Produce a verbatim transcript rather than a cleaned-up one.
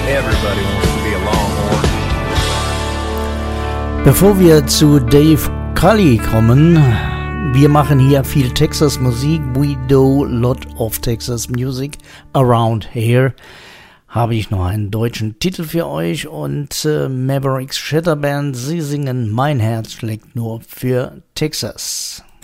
Everybody wants to be a Longhorn. Bevor wir zu Dave Cully kommen, wir machen hier viel Texas-Musik. We do a lot of Texas music around here. Habe ich noch einen deutschen Titel für euch und äh, Mavericks Shatterband, sie singen Mein Herz schlägt nur für Texas.